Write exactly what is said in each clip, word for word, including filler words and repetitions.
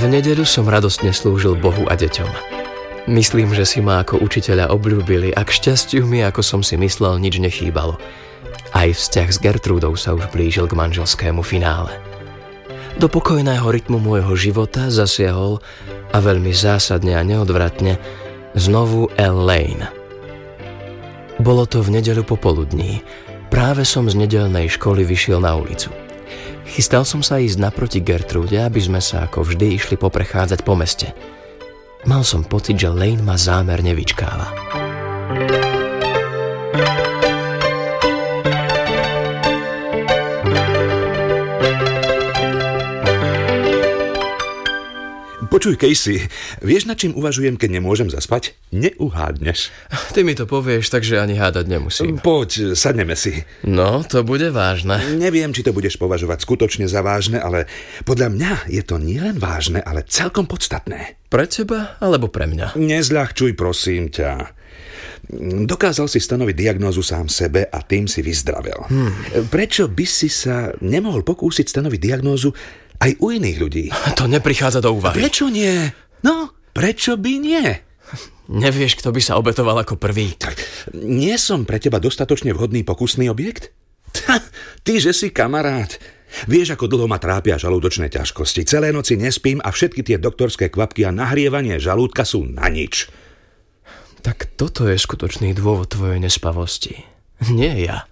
V nedeľu som radostne slúžil Bohu a deťom. Myslím, že si ma ako učiteľa obľúbili a k šťastiu mi, ako som si myslel, nič nechýbalo. Aj vzťah s Gertrúdou sa už blížil k manželskému finále. Do pokojného rytmu môjho života zasiahol a veľmi zásadne a neodvratne znovu Elaine. Bolo to v nedeľu popoludní. Práve som z nedeľnej školy vyšiel na ulicu. Chystal som sa ísť naproti Gertrúde, aby sme sa ako vždy išli poprechádzať po meste. Mal som pocit, že Lane ma zámerne vyčkáva. Počuj, Casey, vieš, nad čím uvažujem, keď nemôžem zaspať? Neuhádneš. Ty mi to povieš, takže ani hádať nemusím. Poď, sadneme si. No, to bude vážne. Neviem, či to budeš považovať skutočne za vážne, ale podľa mňa je to nielen vážne, ale celkom podstatné. Pre teba alebo pre mňa? Nezľahčuj, prosím ťa. Dokázal si stanoviť diagnózu sám sebe a tým si vyzdravel. Hmm. Prečo by si sa nemohol pokúsiť stanoviť diagnózu aj u iných ľudí? To neprichádza do úvahy. Prečo nie? No, prečo by nie? Nevieš, kto by sa obetoval ako prvý? Tak, nie som pre teba dostatočne vhodný pokusný objekt? Ta, ty, že si kamarát. Vieš, ako dlho ma trápia žalúdočné ťažkosti. Celé noci nespím a všetky tie doktorské kvapky a nahrievanie žalúdka sú na nič. Tak toto je skutočný dôvod tvojej nespavosti. Nie ja.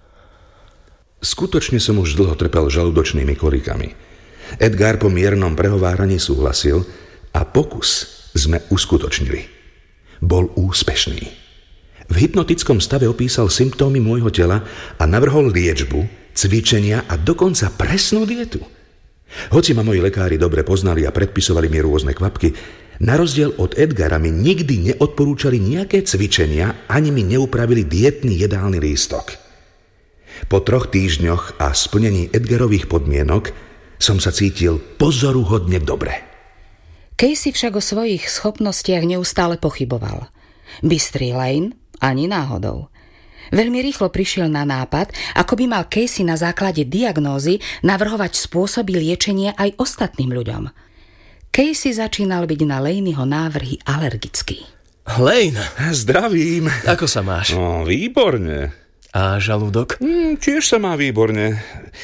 Skutočne som už dlho trpel žalúdočnými kolikami. Edgar po miernom prehováraní súhlasil a pokus sme uskutočnili. Bol úspešný. V hypnotickom stave opísal symptómy môjho tela a navrhol liečbu, cvičenia a dokonca presnú dietu. Hoci ma moji lekári dobre poznali a predpisovali mi rôzne kvapky, na rozdiel od Edgara mi nikdy neodporúčali nejaké cvičenia ani mi neupravili dietný jedálny lístok. Po troch týždňoch a splnení Edgarových podmienok som sa cítil pozoruhodne dobre. Casey však o svojich schopnostiach neustále pochyboval. Bystrý Lane ani náhodou. Veľmi rýchlo prišiel na nápad, ako by mal Casey na základe diagnózy navrhovať spôsoby liečenia aj ostatným ľuďom. Casey začínal byť na Laneho návrhy alergický. Lane! Zdravím. Ako sa máš? No, výborne. A žalúdok? Mm, tiež sa má výborne.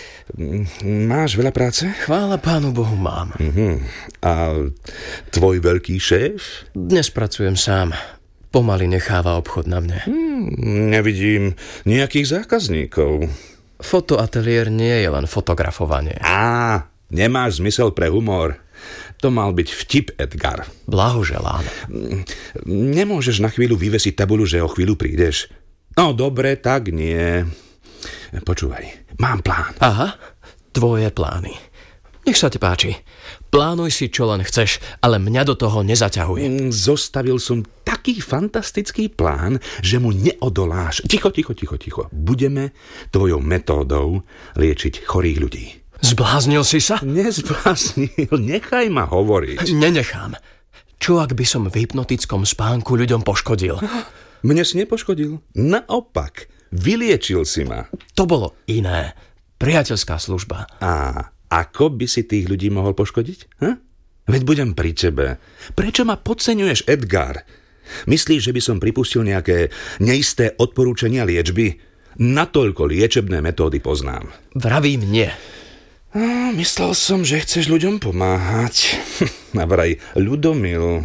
Máš veľa práce? Chvála Pánu Bohu, mám. Uh-huh. A tvoj veľký šéf? Dnes pracujem sám. Pomaly necháva obchod na mne. Hmm, nevidím nejakých zákazníkov. Fotoateliér nie je len fotografovanie. Á, nemáš zmysel pre humor. To mal byť vtip, Edgar. Blahoželám. Nemôžeš na chvíľu vyvesiť tabuľu, že o chvíľu prídeš? No dobre, tak nie. Počúvaj, mám plán. Aha, tvoje plány. Nech sa ti páči. Plánuj si, čo len chceš, ale mňa do toho nezaťahuj. Zostavil som taký fantastický plán, že mu neodoláš. Ticho, ticho, ticho, ticho. Budeme tvojou metódou liečiť chorých ľudí. Zbláznil si sa? Nezbláznil, nechaj ma hovoriť. Nenechám. Čo ak by som v hypnotickom spánku ľuďom poškodil? Mne si nepoškodil. Naopak, vyliečil si ma. To bolo iné. Priateľská služba. A ako by si tých ľudí mohol poškodiť? Ha? Veď budem pri tebe. Prečo ma podceňuješ, Edgar? Myslíš, že by som pripustil nejaké neisté odporúčania liečby? Natoľko liečebné metódy poznám. Vravím nie. A, myslel som, že chceš ľuďom pomáhať. A vraj ľudomil.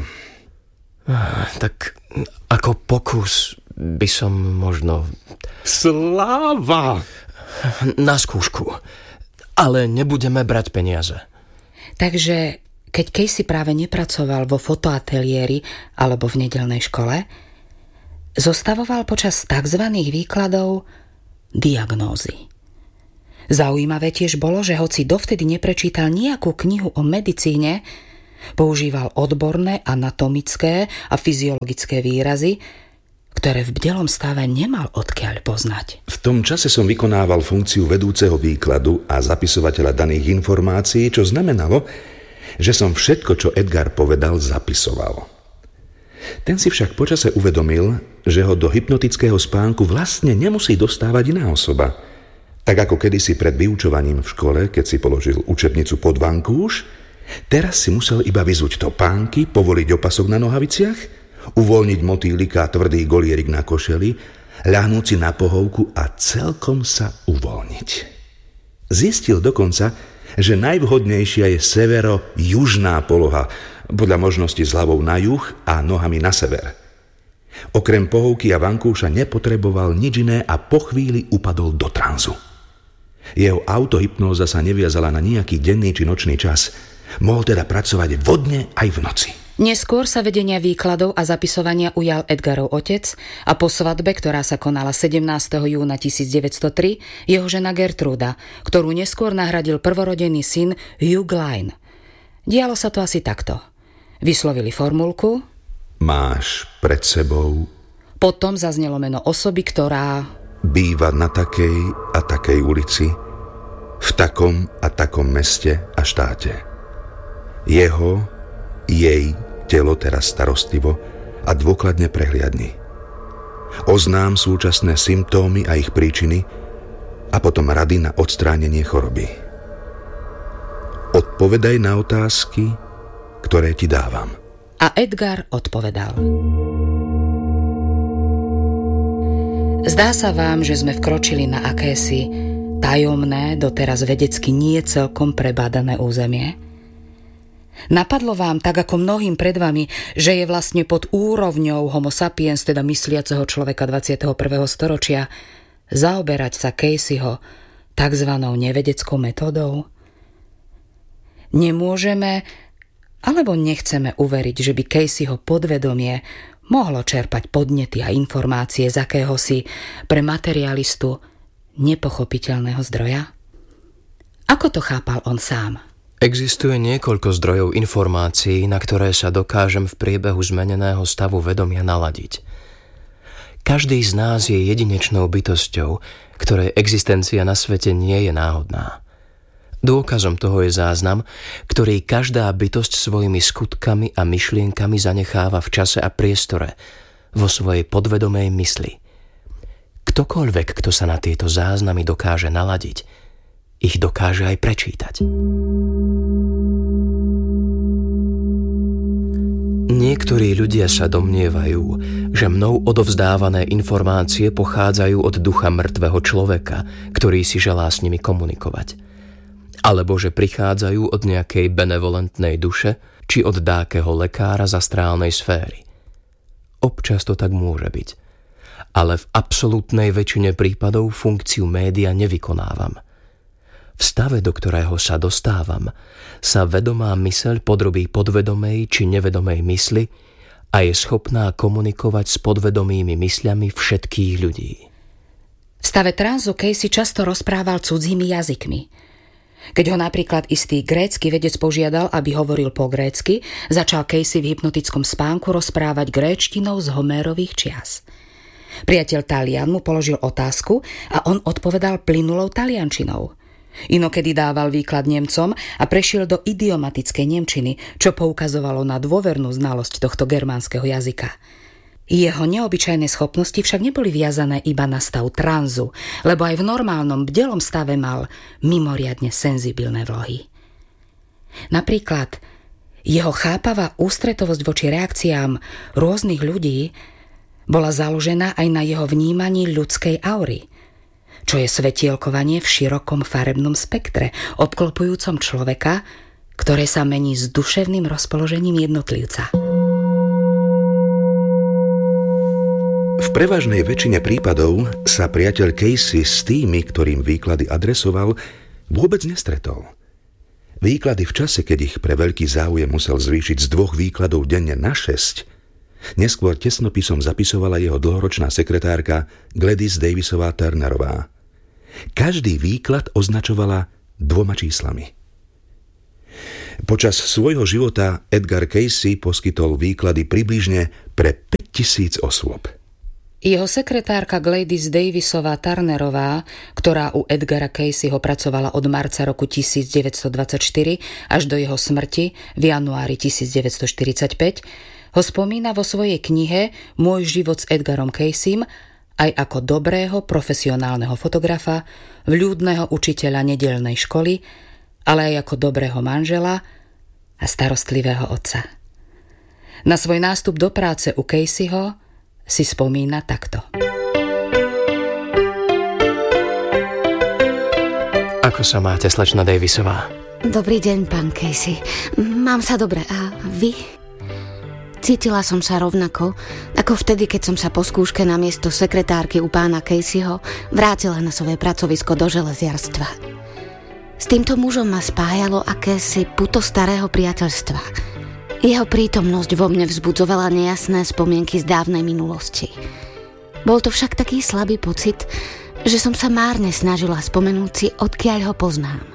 Tak ako pokus by som možno... Sláva! Na skúšku. Ale nebudeme brať peniaze. Takže keď Casey práve nepracoval vo fotoateliéri alebo v nedeľnej škole, zostavoval počas takzvaných výkladov diagnózy. Zaujímavé tiež bolo, že hoci dovtedy neprečítal nejakú knihu o medicíne, používal odborné anatomické a fyziologické výrazy, ktoré v bdelom stave nemal odkiaľ poznať. V tom čase som vykonával funkciu vedúceho výkladu a zapisovateľa daných informácií, čo znamenalo, že som všetko, čo Edgar povedal, zapisoval. Ten si však počase uvedomil, že ho do hypnotického spánku vlastne nemusí dostávať iná osoba. Tak ako kedysi pred vyučovaním v škole, keď si položil učebnicu pod vankúš Teraz si musel iba vyzuť topánky, povoliť opasok na nohaviciach, uvoľniť motýlika a tvrdý golierik na košeli, ľahnúť si na pohovku a celkom sa uvoľniť. Zistil dokonca, že najvhodnejšia je severo-južná poloha, podľa možnosti s hlavou na juh a nohami na sever. Okrem pohovky a vankúša nepotreboval nič iné a po chvíli upadol do tranzu. Jeho autohypnóza sa neviazala na nejaký denný či nočný čas. Mohol teda pracovať vodne aj v noci. Neskôr sa vedenia výkladov a zapisovania ujal Edgarov otec a po svadbe, ktorá sa konala sedemnásteho júna tisícdeväťstotri, jeho žena Gertruda, ktorú neskôr nahradil prvorodený syn Hugh Glynn. Dialo sa to asi takto. Vyslovili formulku. Máš pred sebou. Potom zaznelo meno osoby, ktorá býva na takej a takej ulici, v takom a takom meste a štáte. Jeho, jej telo teraz starostlivo a dôkladne prehliadni. Oznám súčasné symptómy a ich príčiny a potom rady na odstránenie choroby. Odpovedaj na otázky, ktoré ti dávam. A Edgar odpovedal. Zdá sa vám, že sme vkročili na akési tajomné, doteraz vedecky nie celkom prebádané územie? Napadlo vám, tak ako mnohým pred vami, že je vlastne pod úrovňou homo sapiens, teda mysliaceho človeka dvadsiateho prvého storočia, zaoberať sa Caseyho takzvanou nevedeckou metódou? Nemôžeme alebo nechceme uveriť, že by Caseyho podvedomie mohlo čerpať podnety a informácie z akéhosi pre materialistu nepochopiteľného zdroja? Ako to chápal on sám? Existuje niekoľko zdrojov informácií, na ktoré sa dokážem v priebehu zmeneného stavu vedomia naladiť. Každý z nás je jedinečnou bytosťou, ktorej existencia na svete nie je náhodná. Dôkazom toho je záznam, ktorý každá bytosť svojimi skutkami a myšlienkami zanecháva v čase a priestore, vo svojej podvedomej mysli. Ktokoľvek, kto sa na tieto záznamy dokáže naladiť, ich dokáže aj prečítať. Niektorí ľudia sa domnievajú, že mnou odovzdávané informácie pochádzajú od ducha mŕtvého človeka, ktorý si želá s nimi komunikovať. Alebo že prichádzajú od nejakej benevolentnej duše, či od dákeho lekára z astrálnej sféry. Občas to tak môže byť, ale v absolútnej väčšine prípadov funkciu média nevykonávam. V stave, do ktorého sa dostávam, sa vedomá myseľ podrobí podvedomej či nevedomej mysli a je schopná komunikovať s podvedomými mysľami všetkých ľudí. V stave transu Casey často rozprával cudzími jazykmi. Keď ho napríklad istý grécky vedec požiadal, aby hovoril po grécky, začal Casey v hypnotickom spánku rozprávať gréčtinou z Homérových čias. Priateľ Talian mu položil otázku a on odpovedal plynulou taliančinou. Inokedy dával výklad Nemcom a prešiel do idiomatickej nemčiny, čo poukazovalo na dôvernú znalosť tohto germánskeho jazyka. Jeho neobyčajné schopnosti však neboli viazané iba na stav tranzu, lebo aj v normálnom bdelom stave mal mimoriadne senzibilné vlohy. Napríklad jeho chápavá ústretovosť voči reakciám rôznych ľudí bola založená aj na jeho vnímaní ľudskej aury, čo je svetielkovanie v širokom farebnom spektre, obklopujúcom človeka, ktoré sa mení s duševným rozpoložením jednotlivca. V prevažnej väčšine prípadov sa priateľ Casey s tými, ktorým výklady adresoval, vôbec nestretol. Výklady v čase, keď ich pre veľký záujem musel zvýšiť z dvoch výkladov denne na šesť, neskôr tesnopisom zapisovala jeho dlhoročná sekretárka Gladys Davisová Turnerová. Každý výklad označovala dvoma číslami. Počas svojho života Edgar Casey poskytol výklady približne pre päťtisíc osôb. Jeho sekretárka Gladys Davisová Turnerová, ktorá u Edgara Caseyho pracovala od marca roku tisícdeväťstodvadsaťštyri až do jeho smrti v januári tisícdeväťstoštyridsaťpäť, ho spomína vo svojej knihe Môj život s Edgarom Caseym aj ako dobrého profesionálneho fotografa, vľúdneho učiteľa nedeľnej školy, ale aj ako dobrého manžela a starostlivého otca. Na svoj nástup do práce u Caseyho si spomína takto. Ako sa máte, slečna Davisová? Dobrý deň, pán Casey. Mám sa dobre. A vy? Cítila som sa rovnako, ako vtedy, keď som sa po skúške na miesto sekretárky u pána Caseyho vrátila na svoje pracovisko do železiarstva. S týmto mužom ma spájalo akési puto starého priateľstva. Jeho prítomnosť vo mne vzbudzovala nejasné spomienky z dávnej minulosti. Bol to však taký slabý pocit, že som sa márne snažila spomenúť si, odkiaľ ho poznám.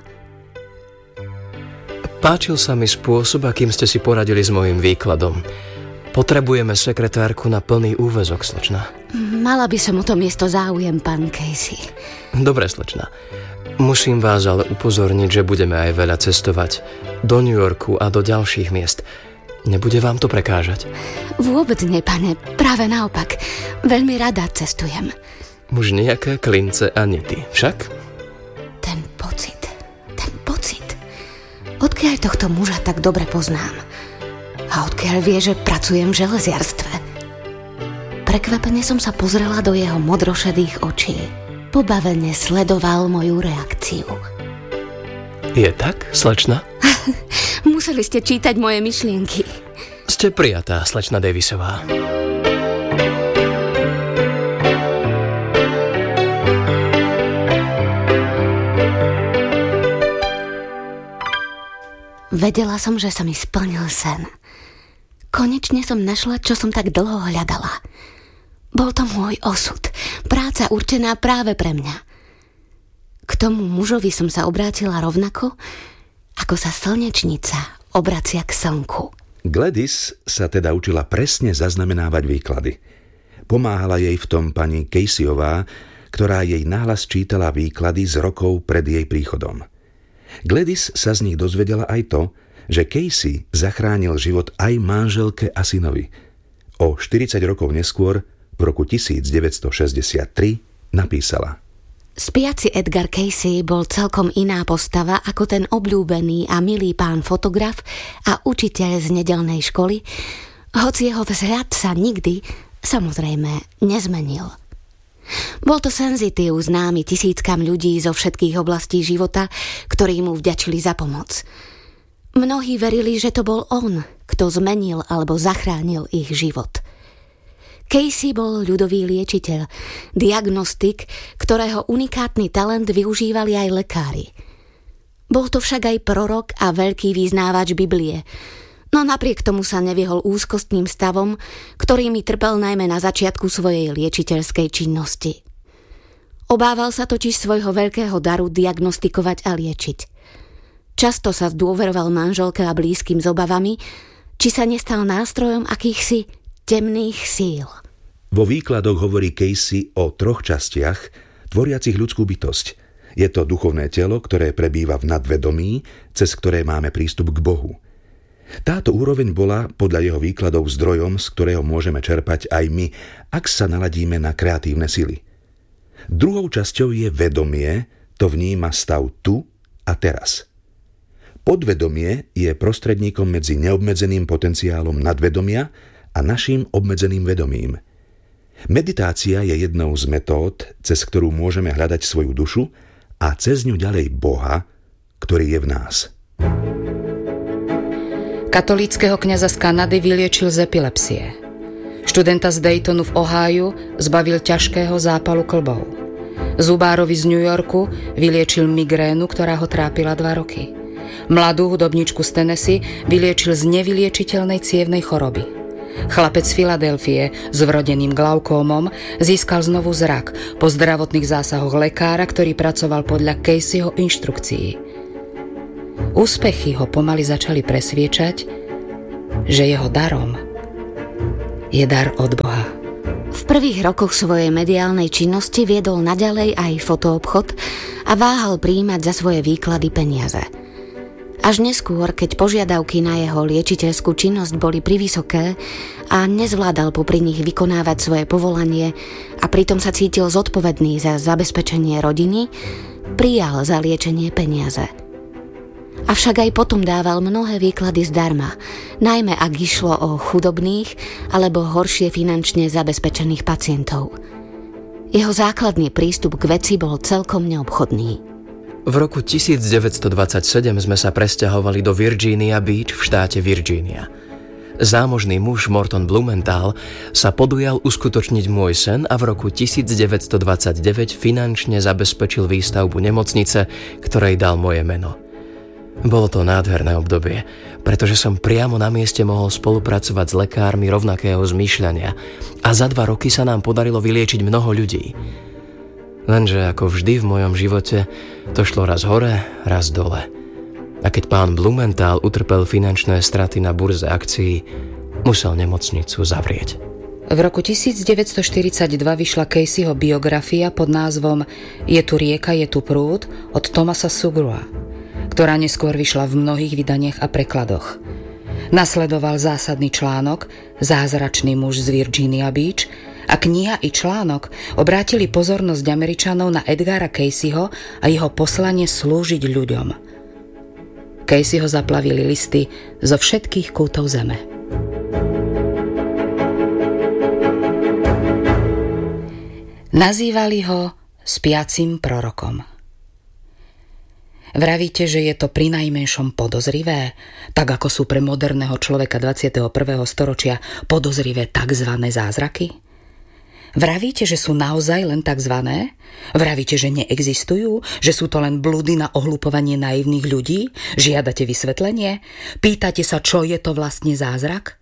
Páčil sa mi spôsob, akým ste si poradili s mojím výkladom. Potrebujeme sekretárku na plný úväzok, slečna. Mala by som o to miesto záujem, pán Casey. Dobre, slečna. Musím vás ale upozorniť, že budeme aj veľa cestovať. Do New Yorku a do ďalších miest. Nebude vám to prekážať? Vôbec nie, pane. Práve naopak. Veľmi rada cestujem. Už nejaké klince a nity, však? Ten pocit, ten pocit. Odkiaľ tohto muža tak dobre poznám? A odkiaľ vie, že pracujem v železiarstve? Prekvapene som sa pozrela do jeho modrošedých očí. Pobavene sledoval moju reakciu. Je tak, slečna? Museli ste čítať moje myšlienky. Ste prijatá, slečna Davisová. Vedela som, že sa mi splnil sen. Konečne som našla, čo som tak dlho hľadala. Bol to môj osud, práca určená práve pre mňa. K tomu mužovi som sa obrátila rovnako, ako sa slnečnica obracia k slnku. Gladys sa teda učila presne zaznamenávať výklady. Pomáhala jej v tom pani Caseyová, ktorá jej nahlas čítala výklady z rokov pred jej príchodom. Gladys sa z nich dozvedela aj to, že Casey zachránil život aj manželke a synovi. O štyridsať rokov neskôr, v roku devätnásťstošesťdesiattri, napísala: Spiaci Edgar Casey bol celkom iná postava ako ten obľúbený a milý pán fotograf a učiteľ z nedeľnej školy, hoci jeho vzhľad sa nikdy, samozrejme, nezmenil. Bol to senzitív známy tisíckam ľudí zo všetkých oblastí života, ktorí mu vďačili za pomoc. Mnohí verili, že to bol on, kto zmenil alebo zachránil ich život. Casey bol ľudový liečiteľ, diagnostik, ktorého unikátny talent využívali aj lekári. Bol to však aj prorok a veľký vyznávač Biblie, no napriek tomu sa nevyhol úzkostným stavom, ktorými trpel najmä na začiatku svojej liečiteľskej činnosti. Obával sa totiž svojho veľkého daru diagnostikovať a liečiť. Často sa zdôveroval manželke a blízkym s obavami, či sa nestal nástrojom akýchsi temných síl. Vo výkladoch hovorí Casey o troch častiach, tvoriacich ľudskú bytosť. Je to duchovné telo, ktoré prebýva v nadvedomí, cez ktoré máme prístup k Bohu. Táto úroveň bola podľa jeho výkladov zdrojom, z ktorého môžeme čerpať aj my, ak sa naladíme na kreatívne sily. Druhou časťou je vedomie, to vníma stav tu a teraz. Podvedomie je prostredníkom medzi neobmedzeným potenciálom nadvedomia a naším obmedzeným vedomím. Meditácia je jednou z metód, cez ktorú môžeme hľadať svoju dušu a cez ňu ďalej Boha, ktorý je v nás. Katolíckeho kňaza z Kanady vyliečil z epilepsie. Študenta z Daytonu v Ohiu zbavil ťažkého zápalu kĺbov. Zubárovi z New Yorku vyliečil migrénu, ktorá ho trápila dva roky. Mladú hudobničku z Tennessee vyliečil z nevyliečiteľnej cievnej choroby. Chlapec z Filadelfie s vrodeným glaukómom získal znovu zrak po zdravotných zásahoch lekára, ktorý pracoval podľa Caseyho inštrukcií. Úspechy ho pomaly začali presviečať, že jeho darom je dar od Boha. V prvých rokoch svojej mediálnej činnosti viedol naďalej aj fotoobchod a váhal prijímať za svoje výklady peniaze. Až neskôr, keď požiadavky na jeho liečiteľskú činnosť boli privysoké a nezvládal popri nich vykonávať svoje povolanie a pritom sa cítil zodpovedný za zabezpečenie rodiny, prijal za liečenie peniaze. Avšak aj potom dával mnohé výklady zdarma, najmä ak išlo o chudobných alebo horšie finančne zabezpečených pacientov. Jeho základný prístup k veci bol celkom neobchodný. V roku devätnásťstodvadsaťsedem sme sa presťahovali do Virginia Beach v štáte Virginia. Zámožný muž Morton Blumenthal sa podujal uskutočniť môj sen a v roku devätnásťstodvadsaťdeväť finančne zabezpečil výstavbu nemocnice, ktorej dal moje meno. Bolo to nádherné obdobie, pretože som priamo na mieste mohol spolupracovať s lekármi rovnakého zmýšľania a za dva roky sa nám podarilo vyliečiť mnoho ľudí. Lenže ako vždy v mojom živote to šlo raz hore, raz dole. A keď pán Blumenthal utrpel finančné straty na burze akcií, musel nemocnicu zavrieť. V roku devätnásťstoštyridsaťdva vyšla Caseyho biografia pod názvom Je tu rieka, je tu prúd od Thomasa Sugrua, ktorá neskôr vyšla v mnohých vydaniach a prekladoch. Nasledoval zásadný článok Zázračný muž z Virginia Beach a kniha i článok obrátili pozornosť Američanov na Edgara Caseyho a jeho poslanie slúžiť ľuďom. Caseyho zaplavili listy zo všetkých kútov zeme. Nazývali ho spiacim prorokom. Vravíte, že je to prinajmenšom podozrivé, tak ako sú pre moderného človeka dvadsiateho prvého storočia podozrivé takzvané zázraky? Vravíte, že sú naozaj len takzvané? Vravíte, že neexistujú? Že sú to len blúdy na ohlupovanie naivných ľudí? Žiadate vysvetlenie? Pýtate sa, čo je to vlastne zázrak?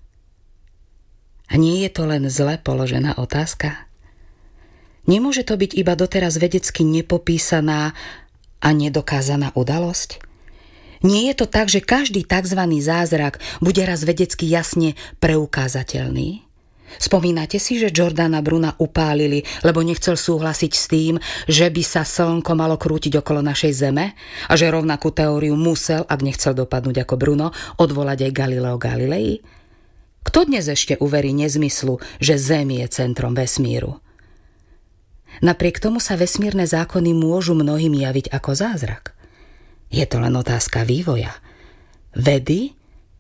A nie je to len zle položená otázka? Nemôže to byť iba doteraz vedecky nepopísaná a nedokázaná udalosť? Nie je to tak, že každý takzvaný zázrak bude raz vedecky jasne preukázateľný? Spomínate si, že Jordana Bruna upálili, lebo nechcel súhlasiť s tým, že by sa slnko malo krútiť okolo našej Zeme a že rovnakú teóriu musel, ak nechcel dopadnúť ako Bruno, odvolať aj Galileo Galilei? Kto dnes ešte uverí nezmyslu, že Zem je centrom vesmíru? Napriek tomu sa vesmírne zákony môžu mnohým javiť ako zázrak. Je to len otázka vývoja, vedy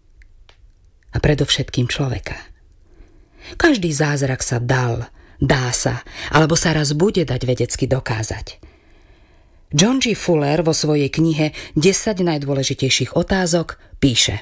a predovšetkým človeka. Každý zázrak sa dal, dá sa, alebo sa raz bude dať vedecky dokázať. John G. Fuller vo svojej knihe desať najdôležitejších otázok píše: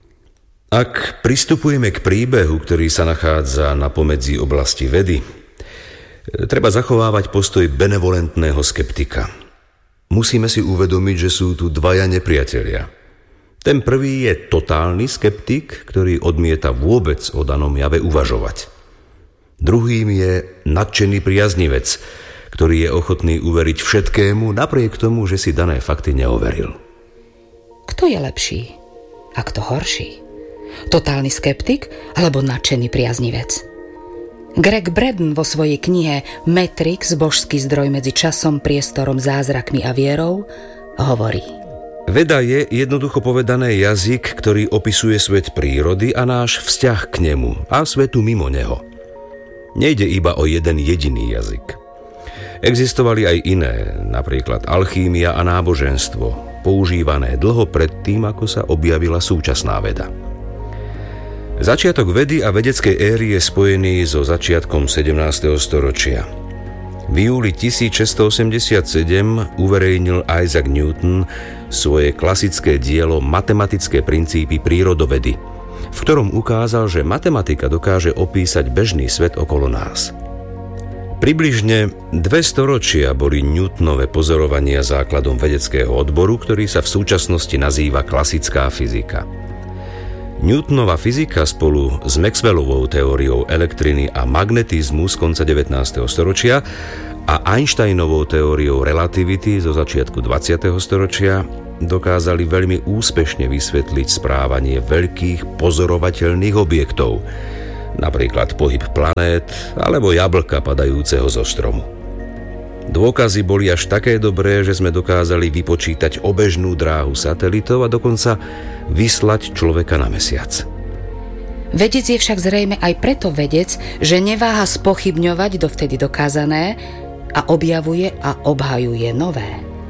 Ak pristupujeme k príbehu, ktorý sa nachádza na pomedzi oblasti vedy, treba zachovávať postoj benevolentného skeptika. Musíme si uvedomiť, že sú tu dvaja nepriatelia. Ten prvý je totálny skeptik, ktorý odmieta vôbec o danom jave uvažovať. Druhým je nadšený priaznivec, ktorý je ochotný uveriť všetkému, napriek tomu, že si dané fakty neoveril. Kto je lepší a kto horší? Totálny skeptik alebo nadšený priaznivec? Greg Braden vo svojej knihe Matrix, božský zdroj medzi časom, priestorom, zázrakmi a vierou hovorí: Veda je, jednoducho povedané, jazyk, ktorý opisuje svet prírody a náš vzťah k nemu a svetu mimo neho. Nejde iba o jeden jediný jazyk. Existovali aj iné, napríklad alchýmia a náboženstvo, používané dlho pred tým, ako sa objavila súčasná veda. Začiatok vedy a vedeckej éry je spojený so začiatkom sedemnásteho storočia. V júli tisícšesťstoosemdesiatsedem uverejnil Isaac Newton svoje klasické dielo Matematické princípy prírodovedy, v ktorom ukázal, že matematika dokáže opísať bežný svet okolo nás. Približne dve storočia boli Newtonove pozorovania základom vedeckého odboru, ktorý sa v súčasnosti nazýva klasická fyzika. Newtonova fyzika spolu s Maxwellovou teóriou elektriny a magnetizmu z konca devätnásteho storočia a Einsteinovou teóriou relativity zo začiatku dvadsiateho storočia dokázali veľmi úspešne vysvetliť správanie veľkých pozorovateľných objektov, napríklad pohyb planét alebo jablka padajúceho zo stromu. Dôkazy boli až také dobré, že sme dokázali vypočítať obežnú dráhu satelitov a dokonca vyslať človeka na mesiac. Vedec je však zrejme aj preto vedec, že neváha spochybňovať dovtedy dokázané a objavuje a obhajuje nové.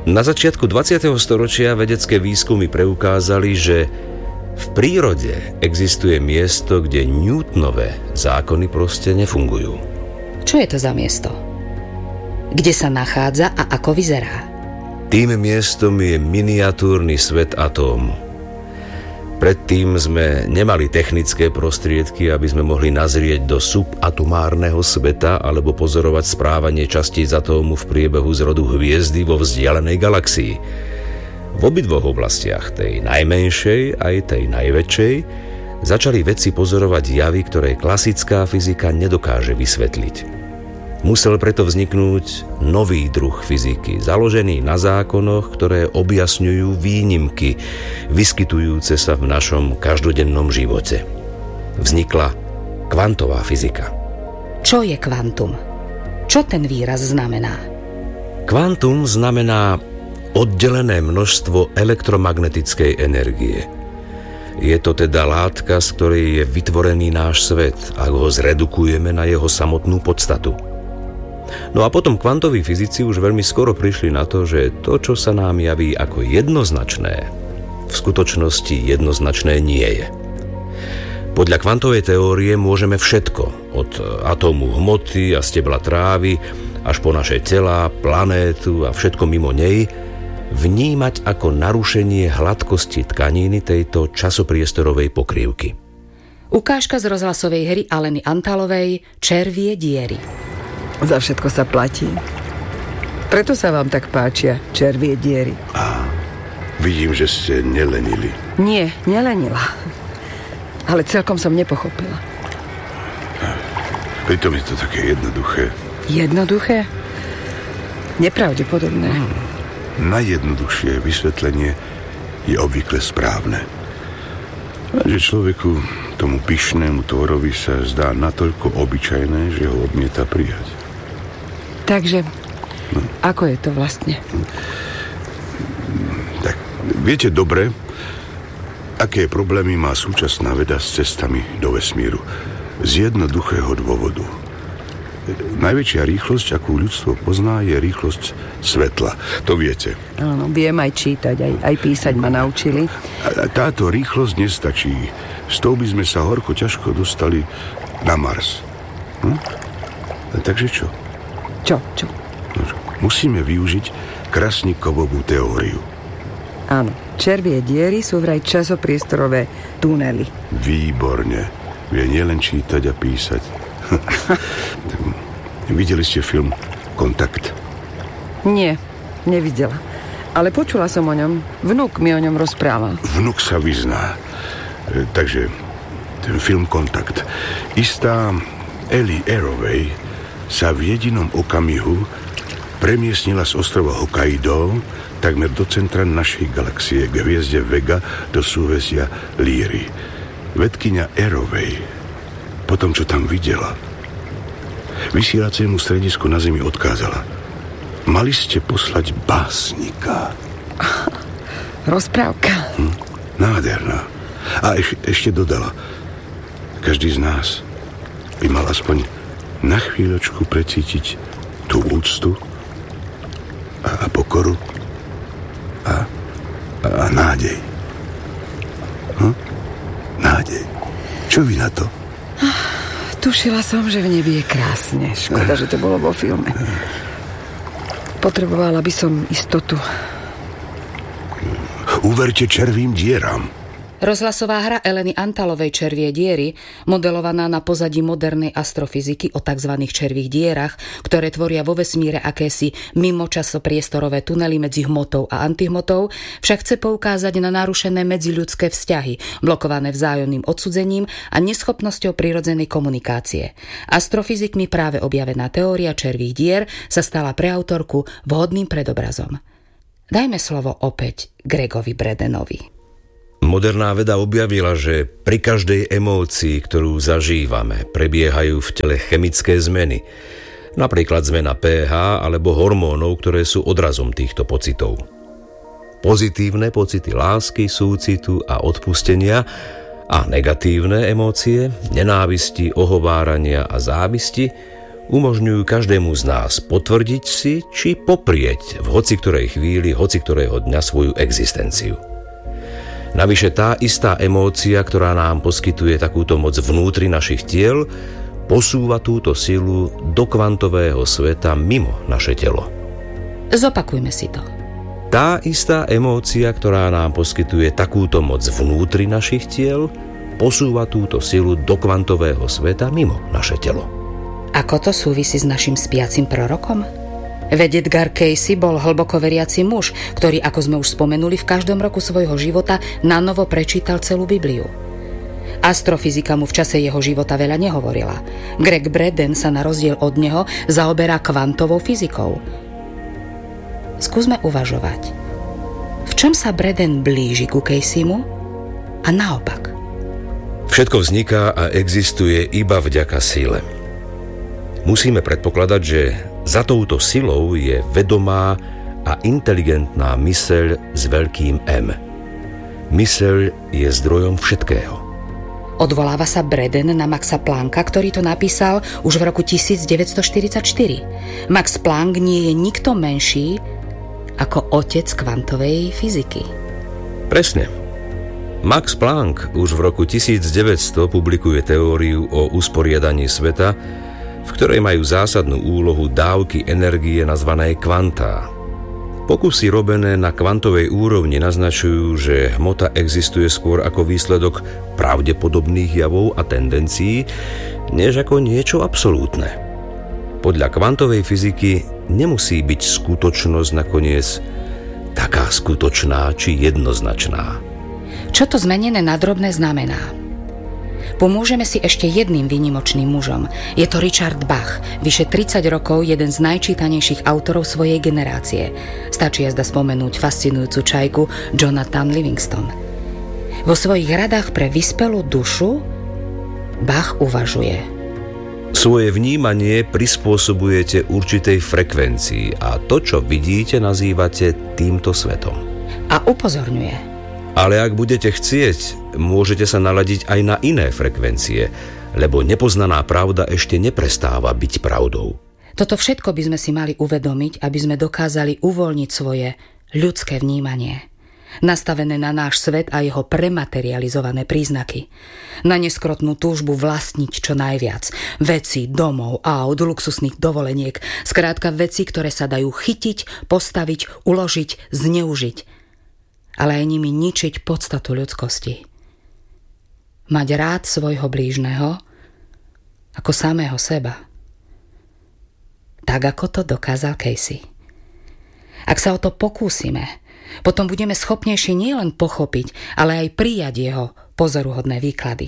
Na začiatku dvadsiateho storočia vedecké výskumy preukázali, že v prírode existuje miesto, kde Newtonové zákony proste nefungujú. Čo je to za miesto? Kde sa nachádza a ako vyzerá? Tým miestom je miniatúrny svet atómu. Predtým sme nemali technické prostriedky, aby sme mohli nazrieť do subatomárneho sveta alebo pozorovať správanie častíc atómu v priebehu zrodu hviezdy vo vzdialenej galaxii. V obidvoch oblastiach, tej najmenšej aj tej najväčšej, začali vedci pozorovať javy, ktoré klasická fyzika nedokáže vysvetliť. Musel preto vzniknúť nový druh fyziky, založený na zákonoch, ktoré objasňujú výnimky, vyskytujúce sa v našom každodennom živote. Vznikla kvantová fyzika. Čo je kvantum? Čo ten výraz znamená? Kvantum znamená oddelené množstvo elektromagnetickej energie. Je to teda látka, z ktorej je vytvorený náš svet, ak ho zredukujeme na jeho samotnú podstatu. No a potom kvantoví fyzici už veľmi skoro prišli na to, že to, čo sa nám javí ako jednoznačné, v skutočnosti jednoznačné nie je. Podľa kvantovej teórie môžeme všetko, od atómu hmoty a stebla trávy až po naše telá, planétu a všetko mimo nej, vnímať ako narušenie hladkosti tkaníny tejto časopriestorovej pokrývky. Ukážka z rozhlasovej hry Aleny Antalovej Červie diery. Za všetko sa platí. Preto sa vám tak páčia červie diery. Á, vidím, že ste nelenili. Nie, nelenila. Ale celkom som nepochopila. Pritom je to také jednoduché. Jednoduché? Nepravdepodobné. Hmm. Najjednoduchšie vysvetlenie je obvykle správne. Že človeku, tomu pyšnému tvorovi, sa zdá natoľko obyčajné, že ho odmieta prijať. Takže, no. Ako je to vlastne? Tak, viete dobre, aké problémy má súčasná veda s cestami do vesmíru. Z jednoduchého dôvodu. Najväčšia rýchlosť, akú ľudstvo pozná, je rýchlosť svetla. To viete. Áno, viem aj čítať, aj, aj písať ma naučili. A táto rýchlosť nestačí. S tou by sme sa horko ťažko dostali na Mars. Hm? A takže čo? Čo, čo? No, musíme využiť Krasnikovovú teóriu. Áno, červie diery sú vraj časopriestorové tunely. Výborne. Vie nielen čítať a písať. Videli ste film Kontakt? Nie, nevidela. Ale počula som o ňom. Vnuk mi o ňom rozprával. Vnuk sa vyzná. E, takže ten film Kontakt. Istá Ellie Arroway sa v jedinom okamihu premiestnila z ostrova Hokkaido takmer do centra našej galaxie, k hviezde Vega, do súhvesia Lyry. Vedkyňa Arroway, po tom, čo tam videla, vysielacému stredisku na Zemi odkázala: mali ste poslať básnika. Rozprávka. Hm, nádherná. A eš, ešte dodala: každý z nás by mal aspoň na chvíľočku precítiť tú úctu a, a pokoru a, a, a nádej. Hm? Nádej. Čo vy na to? Tušila som, že v nebi je krásne. Škoda, že to bolo vo filme. Potrebovala by som istotu. Uverte červým dieram. Rozhlasová hra Eleny Antalovej Červie diery, modelovaná na pozadí modernej astrofyziky o tzv. Červých dierach, ktoré tvoria vo vesmíre akési mimočasopriestorové tunely medzi hmotou a antihmotou, však chce poukázať na narušené medziľudské vzťahy, blokované vzájomným odsudzením a neschopnosťou prirodzenej komunikácie. Astrofyzikmi práve objavená teória červých dier sa stala pre autorku vhodným predobrazom. Dajme slovo opäť Gregovi Bredenovi. Moderná veda objavila, že pri každej emócii, ktorú zažívame, prebiehajú v tele chemické zmeny. Napríklad zmena pH alebo hormónov, ktoré sú odrazom týchto pocitov. Pozitívne pocity lásky, súcitu a odpustenia a negatívne emócie, nenávisti, ohovárania a závisti umožňujú každému z nás potvrdiť si, či poprieť v hoci ktorej chvíli, hoci ktorého dňa svoju existenciu. Navyše tá istá emócia, ktorá nám poskytuje takúto moc vnútri našich tiel, posúva túto silu do kvantového sveta mimo naše telo. Zopakujme si to. Tá istá emócia, ktorá nám poskytuje takúto moc vnútri našich tiel, posúva túto silu do kvantového sveta mimo naše telo. Ako to súvisí s našim spiacim prorokom? Veď Edgar Cayce bol hlboko veriaci muž, ktorý, ako sme už spomenuli, v každom roku svojho života na novo prečítal celú Bibliu. Astrofyzika mu v čase jeho života veľa nehovorila. Greg Braden sa na rozdiel od neho zaoberá kvantovou fyzikou. Skúsme uvažovať. V čom sa Braden blíži ku Caycemu a naopak? Všetko vzniká a existuje iba vďaka sile. Musíme predpokladať, že za touto silou je vedomá a inteligentná myseľ s veľkým M. Myseľ je zdrojom všetkého. Odvoláva sa Braden na Maxa Plancka, ktorý to napísal už v roku devätnásťstoštyridsaťštyri. Max Planck nie je nikto menší ako otec kvantovej fyziky. Presne. Max Planck už v roku devätnásťsto publikuje teóriu o usporiadaní sveta, v ktorej majú zásadnú úlohu dávky energie nazvané kvantá. Pokusy robené na kvantovej úrovni naznačujú, že hmota existuje skôr ako výsledok pravdepodobných javov a tendencií, než ako niečo absolútne. Podľa kvantovej fyziky nemusí byť skutočnosť nakoniec taká skutočná či jednoznačná. Čo to zmenené na drobné znamená? Pomôžeme si ešte jedným výnimočným mužom. Je to Richard Bach, vyše tridsať rokov jeden z najčítanejších autorov svojej generácie. Stačí jazda spomenúť fascinujúcu čajku Jonathan Livingston. Vo svojich radách pre vyspelú dušu Bach uvažuje. Svoje vnímanie prispôsobujete určitej frekvencii a to, čo vidíte, nazývate týmto svetom. A upozorňuje. Ale ak budete chcieť, môžete sa naladiť aj na iné frekvencie, lebo nepoznaná pravda ešte neprestáva byť pravdou. Toto všetko by sme si mali uvedomiť, aby sme dokázali uvoľniť svoje ľudské vnímanie, nastavené na náš svet a jeho prematerializované príznaky. Na neskrotnú túžbu vlastniť čo najviac. Veci, domov, aut, luxusných dovoleniek. Skrátka veci, ktoré sa dajú chytiť, postaviť, uložiť, zneužiť. Ale aj nimi ničiť podstatu ľudskosti. Mať rád svojho blížneho ako samého seba. Tak, ako to dokázal Cayce. Ak sa o to pokúsime, potom budeme schopnejšie nielen pochopiť, ale aj prijať jeho pozoruhodné výklady.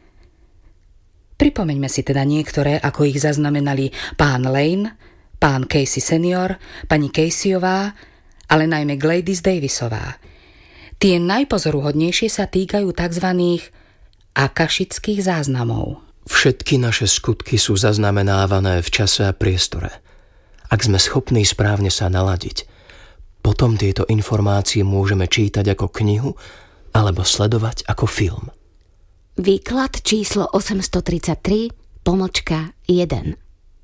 Pripomeňme si teda niektoré, ako ich zaznamenali pán Lane, pán Cayce senior, pani Cayceová, ale najmä Gladys Davisová. Tie najpozoruhodnejšie sa týkajú tzv. Akašických záznamov. Všetky naše skutky sú zaznamenávané v čase a priestore. Ak sme schopní správne sa naladiť, potom tieto informácie môžeme čítať ako knihu alebo sledovať ako film. Výklad číslo osemstotridsaťtri, pomočka jeden.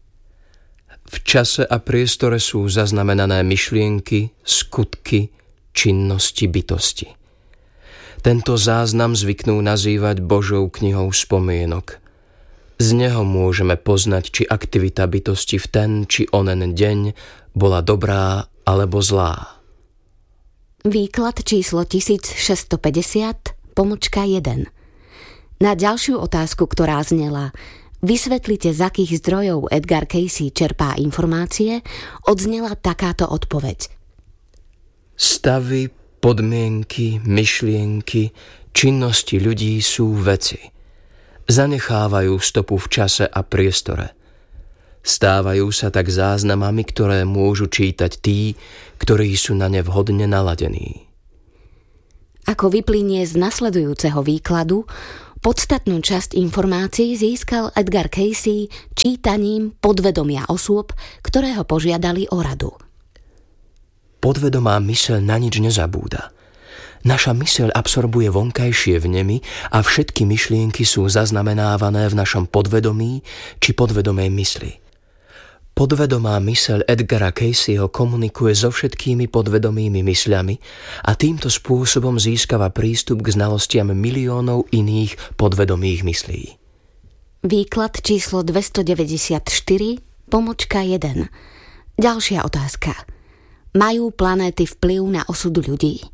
V čase a priestore sú zaznamenané myšlienky, skutky, činnosti bytosti. Tento záznam zvyknú nazývať Božou knihou spomienok. Z neho môžeme poznať, či aktivita bytosti v ten či onen deň bola dobrá alebo zlá. Výklad číslo tisícšesťstopäťdesiat, pomočka jeden. Na ďalšiu otázku, ktorá znela vysvetlite, z akých zdrojov Edgar Cayce čerpá informácie, odznela takáto odpoveď. Stavy, podmienky, myšlienky, činnosti ľudí sú veci. Zanechávajú stopu v čase a priestore. Stávajú sa tak záznamami, ktoré môžu čítať tí, ktorí sú na ne vhodne naladení. Ako vyplynie z nasledujúceho výkladu, podstatnú časť informácií získal Edgar Cayce čítaním podvedomia osôb, ktoré ho požiadali o radu. Podvedomá myseľ na nič nezabúda. Naša myseľ absorbuje vonkajšie vnemy a všetky myšlienky sú zaznamenávané v našom podvedomí či podvedomej mysli. Podvedomá myseľ Edgara Cayceho komunikuje so všetkými podvedomými mysľami a týmto spôsobom získava prístup k znalostiam miliónov iných podvedomých myslí. Výklad číslo dvestodeväťdesiatštyri, pomočka jeden. Ďalšia otázka. Majú planéty vplyv na osud ľudí?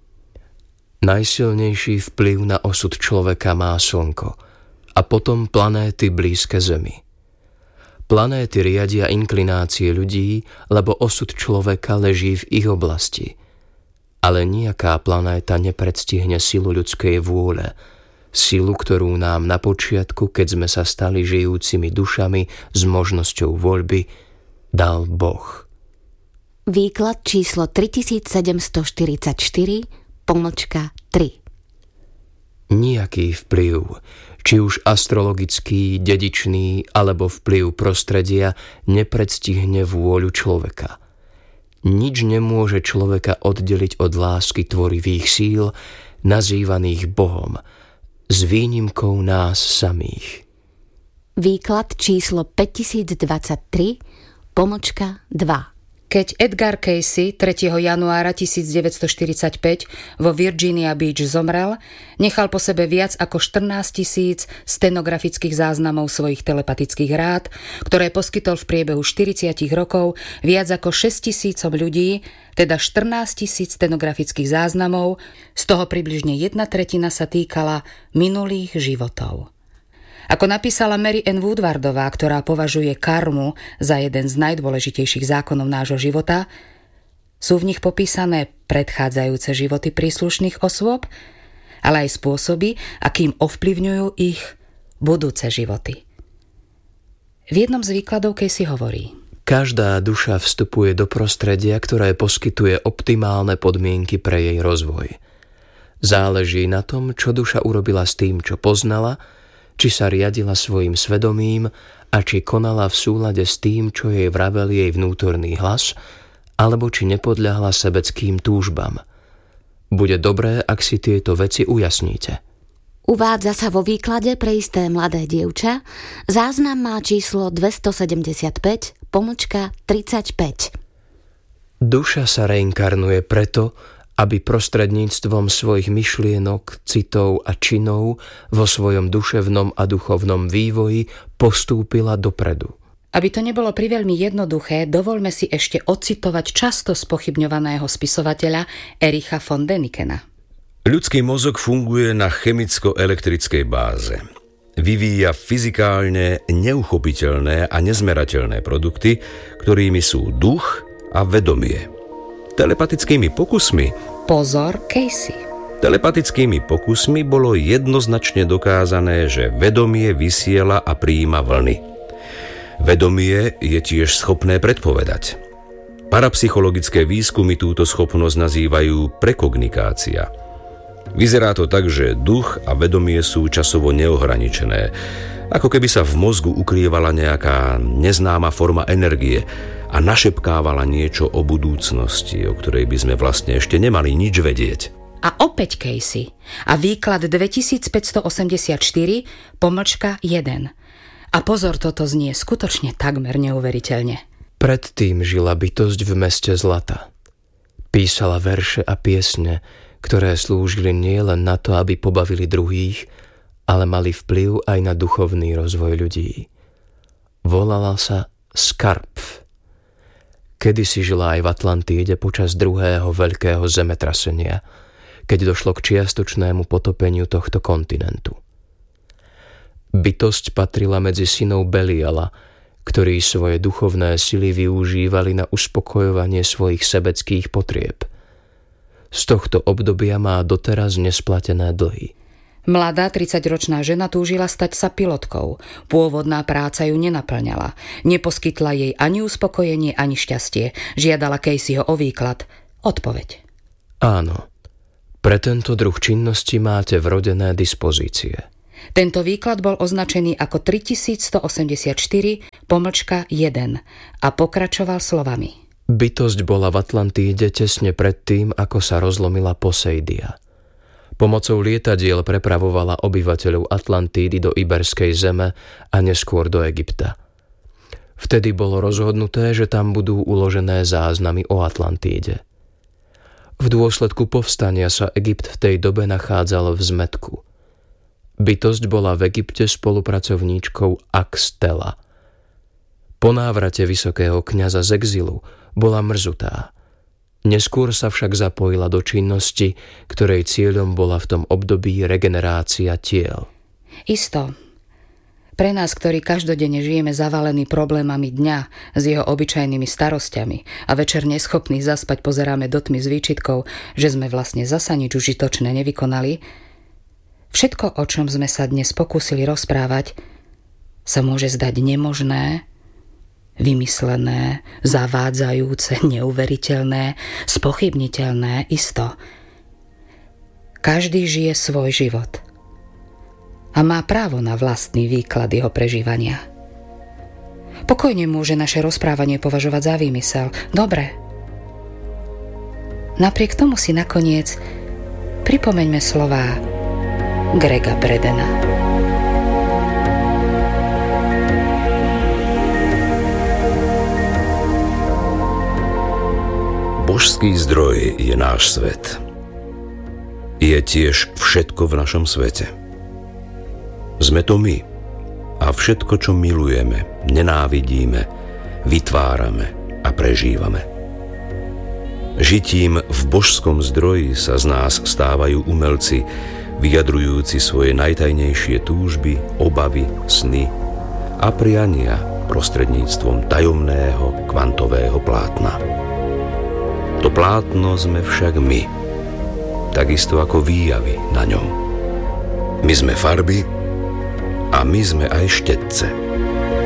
Najsilnejší vplyv na osud človeka má Slnko a potom planéty blízke Zemi. Planéty riadia inklinácie ľudí, lebo osud človeka leží v ich oblasti. Ale nejaká planéta nepredstihne silu ľudskej vôle, silu, ktorú nám na počiatku, keď sme sa stali žijúcimi dušami s možnosťou voľby, dal Boh. Výklad číslo tritisícsedemstoštyridsaťštyri, pomočka tri. Nijaký vplyv, či už astrologický, dedičný alebo vplyv prostredia, nepredstihne vôľu človeka. Nič nemôže človeka oddeliť od lásky tvorivých síl, nazývaných Bohom, s výnimkou nás samých. Výklad číslo päťtisícdvadsaťtri, pomočka dva. Keď Edgar Cayce tretieho januára tisícdeväťstoštyridsaťpäť vo Virginia Beach zomrel, nechal po sebe viac ako štrnásťtisíc stenografických záznamov svojich telepatických rád, ktoré poskytol v priebehu štyridsať rokov viac ako šesťtisícom ľudí, teda štrnásťtisíc stenografických záznamov, z toho približne jedna tretina sa týkala minulých životov. Ako napísala Mary Ann Woodwardová, ktorá považuje karmu za jeden z najdôležitejších zákonov nášho života, sú v nich popísané predchádzajúce životy príslušných osôb, ale aj spôsoby, akým ovplyvňujú ich budúce životy. V jednom z výkladov Cayce hovorí: Každá duša vstupuje do prostredia, ktoré poskytuje optimálne podmienky pre jej rozvoj. Záleží na tom, čo duša urobila s tým, čo poznala, či sa riadila svojim svedomím a či konala v súlade s tým, čo jej vravel jej vnútorný hlas, alebo či nepodľahla sebeckým túžbám. Bude dobré, ak si tieto veci ujasníte. Uvádza sa vo výklade pre isté mladé dievča. Záznam má číslo dvestosedemdesiatpäť, pomočka tridsaťpäť. Duša sa reinkarnuje preto, aby prostredníctvom svojich myšlienok, citov a činov vo svojom duševnom a duchovnom vývoji postúpila dopredu. Aby to nebolo priveľmi jednoduché, dovoľme si ešte ocitovať často spochybňovaného spisovateľa Ericha von Dänikena. Ľudský mozog funguje na chemicko-elektrickej báze. Vyvíja fyzikálne neuchopiteľné a nezmerateľné produkty, ktorými sú duch a vedomie. Telepatickými pokusmi Pozor, Cayce. Telepatickými pokusmi bolo jednoznačne dokázané, že vedomie vysiela a prijíma vlny. Vedomie je tiež schopné predpovedať. Parapsychologické výskumy túto schopnosť nazývajú prekognikácia. Vyzerá to tak, že duch a vedomie sú časovo neohraničené, ako keby sa v mozgu ukrývala nejaká neznáma forma energie a našepkávala niečo o budúcnosti, o ktorej by sme vlastne ešte nemali nič vedieť. A opäť Cayce. A výklad dvetisícpäťstoosemdesiatštyri, pomlčka jeden. A pozor, toto znie skutočne takmer neuveriteľne. Predtým žila bytosť v meste zlata. Písala verše a piesne, ktoré slúžili nielen na to, aby pobavili druhých, ale mali vplyv aj na duchovný rozvoj ľudí. Volala sa Skarpf. Kedysi žila aj v Atlantíde počas druhého veľkého zemetrasenia, keď došlo k čiastočnému potopeniu tohto kontinentu. Bytosť patrila medzi synov Beliala, ktorí svoje duchovné sily využívali na uspokojovanie svojich sebeckých potrieb. Z tohto obdobia má doteraz nesplatené dlhy. Mladá tridsaťročná žena túžila stať sa pilotkou. Pôvodná práca ju nenaplňala. Neposkytla jej ani uspokojenie, ani šťastie. Žiadala Cayceho o výklad. Odpoveď. Áno. Pre tento druh činnosti máte vrodené dispozície. Tento výklad bol označený ako tritisícstoosemdesiatštyri, pomlčka jeden a pokračoval slovami. Bytosť bola v Atlantíde tesne pred tým, ako sa rozlomila Poseidia. Pomocou lietadiel prepravovala obyvateľov Atlantídy do Iberskej zeme a neskôr do Egypta. Vtedy bolo rozhodnuté, že tam budú uložené záznamy o Atlantíde. V dôsledku povstania sa Egypt v tej dobe nachádzal v zmätku. Bytosť bola v Egypte spolupracovníčkou Axtela. Po návrate vysokého kňaza z exilu bola mrzutá. Neskôr sa však zapojila do činnosti, ktorej cieľom bola v tom období regenerácia tiel. Isto. Pre nás, ktorí každodenne žijeme zavalení problémami dňa s jeho obyčajnými starosťami a večer neschopní zaspať pozeráme do tmy s výčitkou, že sme vlastne zasa nič užitočné nevykonali, všetko, o čom sme sa dnes pokúsili rozprávať, sa môže zdať nemožné, vymyslené, zavádzajúce, neuveriteľné, spochybniteľné, isto. Každý žije svoj život a má právo na vlastný výklad jeho prežívania. Pokojne môže naše rozprávanie považovať za výmysel. Dobre. Napriek tomu si nakoniec pripomeňme slová Grega Bredena. Božský zdroj je náš svet. Je tiež všetko v našom svete. Sme to my a všetko, čo milujeme, nenávidíme, vytvárame a prežívame. Žitím v božskom zdroji sa z nás stávajú umelci, vyjadrujúci svoje najtajnejšie túžby, obavy, sny a priania prostredníctvom tajomného kvantového plátna. To plátno sme však my, takisto ako výjavy na ňom. My sme farby a my sme aj štetce.